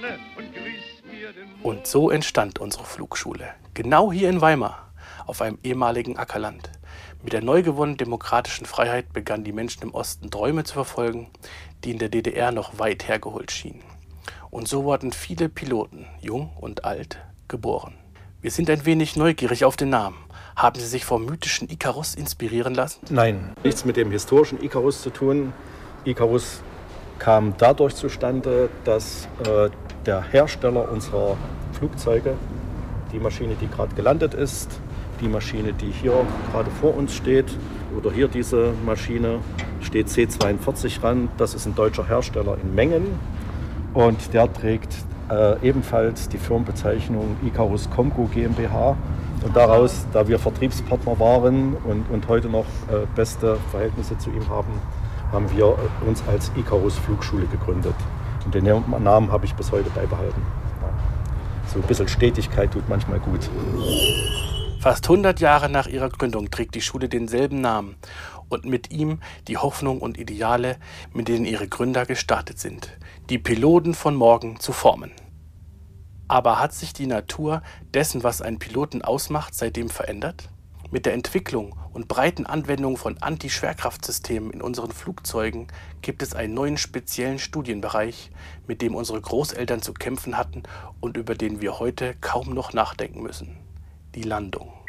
Sterne und grüß mir den Mond. Und so entstand unsere Flugschule. Genau hier in Weimar, auf einem ehemaligen Ackerland. Mit der neu gewonnenen demokratischen Freiheit begannen die Menschen im Osten Träume zu verfolgen, die in der DDR noch weit hergeholt schienen. Und so wurden viele Piloten, jung und alt, geboren. Wir sind ein wenig neugierig auf den Namen. Haben Sie sich vom mythischen Ikarus inspirieren lassen? Nein, nichts mit dem historischen Ikarus zu tun. Ikarus kam dadurch zustande, dass der Hersteller unserer Flugzeuge, die Maschine, die gerade gelandet ist, die Maschine, die hier gerade vor uns steht, oder hier diese Maschine, steht C-42 ran. Das ist ein deutscher Hersteller in Mengen und der trägt ebenfalls die Firmenbezeichnung Ikarus Comco GmbH. Und daraus, da wir Vertriebspartner waren und heute noch beste Verhältnisse zu ihm haben, haben wir uns als Ikarus Flugschule gegründet. Und den Namen habe ich bis heute beibehalten. Ja. So ein bisschen Stetigkeit tut manchmal gut. Fast 100 Jahre nach ihrer Gründung trägt die Schule denselben Namen und mit ihm die Hoffnung und Ideale, mit denen ihre Gründer gestartet sind, die Piloten von morgen zu formen. Aber hat sich die Natur dessen, was einen Piloten ausmacht, seitdem verändert? Mit der Entwicklung und breiten Anwendung von Anti-Schwerkraftsystemen in unseren Flugzeugen gibt es einen neuen speziellen Studienbereich, mit dem unsere Großeltern zu kämpfen hatten und über den wir heute kaum noch nachdenken müssen: die Landung.